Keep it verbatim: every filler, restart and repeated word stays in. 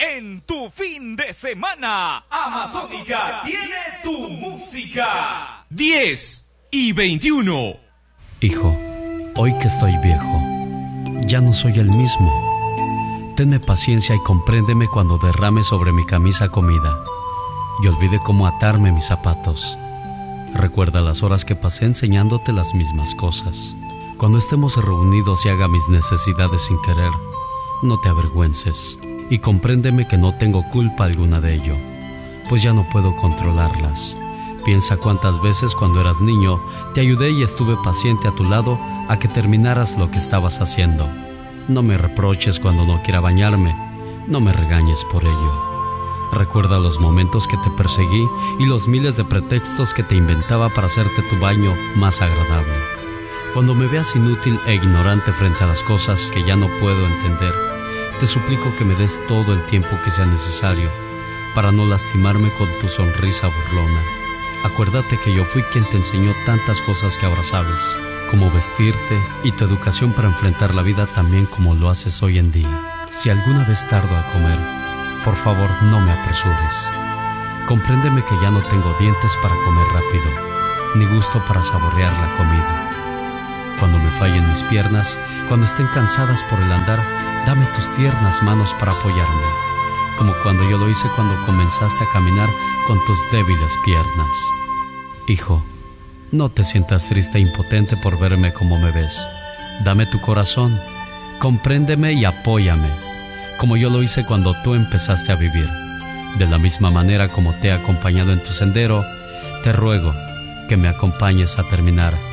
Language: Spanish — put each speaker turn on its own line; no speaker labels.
En tu fin de semana, Amazónica tiene tu música.
diez y veintiuno.
Hijo, hoy que estoy viejo, ya no soy el mismo. Tenme paciencia y compréndeme cuando derrame sobre mi camisa comida y olvide cómo atarme mis zapatos. Recuerda las horas que pasé enseñándote las mismas cosas. Cuando estemos reunidos y haga mis necesidades sin querer, no te avergüences y compréndeme que no tengo culpa alguna de ello, pues ya no puedo controlarlas. Piensa cuántas veces cuando eras niño te ayudé y estuve paciente a tu lado a que terminaras lo que estabas haciendo. No me reproches cuando no quiera bañarme, no me regañes por ello. Recuerda los momentos que te perseguí y los miles de pretextos que te inventaba para hacerte tu baño más agradable. Cuando me veas inútil e ignorante frente a las cosas que ya no puedo entender, te suplico que me des todo el tiempo que sea necesario para no lastimarme con tu sonrisa burlona. Acuérdate que yo fui quien te enseñó tantas cosas que ahora sabes, como vestirte y tu educación para enfrentar la vida también como lo haces hoy en día. Si alguna vez tardo a comer, por favor no me apresures. Compréndeme que ya no tengo dientes para comer rápido, ni gusto para saborear la comida. Cuando me fallen mis piernas, cuando estén cansadas por el andar, dame tus tiernas manos para apoyarme, como cuando yo lo hice cuando comenzaste a caminar con tus débiles piernas. Hijo, no te sientas triste e impotente por verme como me ves. Dame tu corazón, compréndeme y apóyame, como yo lo hice cuando tú empezaste a vivir. De la misma manera como te he acompañado en tu sendero, te ruego que me acompañes a terminar